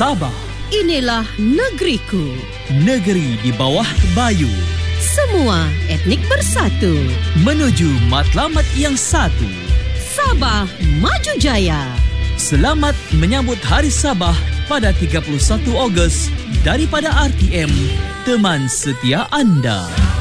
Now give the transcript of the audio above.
Sabah. Inilah negeriku. Negeri di bawah bayu. Semua etnik bersatu. Menuju matlamat yang satu. Sabah Maju Jaya. Selamat menyambut Hari Sabah pada 31 Ogos daripada RTM, teman setia anda.